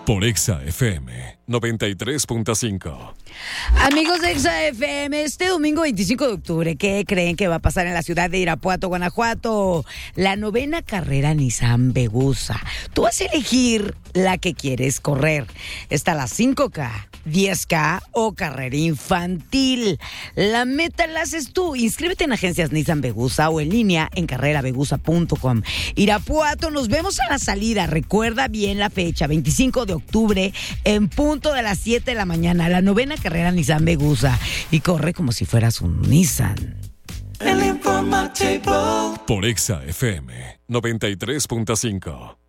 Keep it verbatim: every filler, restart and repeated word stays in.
Por Exa F M noventa y tres punto cinco. Amigos de Exa F M, este domingo veinticinco de octubre, ¿qué creen que va a pasar en la ciudad de Irapuato, Guanajuato? La novena carrera Nissan Vegusa. Tú vas a elegir la que quieres correr. Está la cinco K, diez K o carrera infantil. La meta la haces tú. Inscríbete en agencias Nissan Vegusa o en línea en carrera vegusa punto com. Irapuato, nos vemos a la salida. Recuerda bien la fecha, veinticinco de octubre, en punto de las siete de la mañana. La novena carrera Nissan Vegusa. Y corre como si fueras un Nissan. Por Exa F M noventa y tres punto cinco.